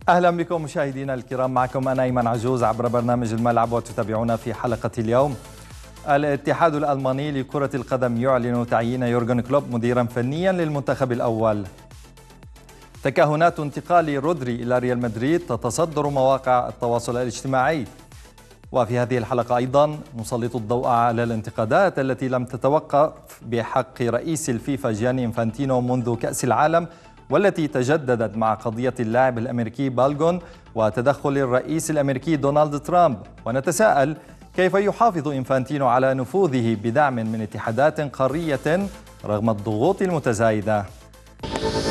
أهلا بكم مشاهدينا الكرام، معكم أنا أيمن عجوز عبر برنامج الملعب، وتتابعونا في حلقة اليوم. الاتحاد الألماني لكرة القدم يعلن تعيين يورغن كلوب مديرا فنيا للمنتخب الأول. تكهنات انتقال رودري إلى ريال مدريد تتصدر مواقع التواصل الاجتماعي. وفي هذه الحلقة أيضا نسلط الضوء على الانتقادات التي لم تتوقف بحق رئيس الفيفا جياني إنفانتينو منذ كأس العالم، والتي تجددت مع قضية اللاعب الأمريكي بالغون وتدخل الرئيس الأمريكي دونالد ترامب. ونتساءل كيف يحافظ إنفانتينو على نفوذه بدعم من اتحادات قارية رغم الضغوط المتزايدة.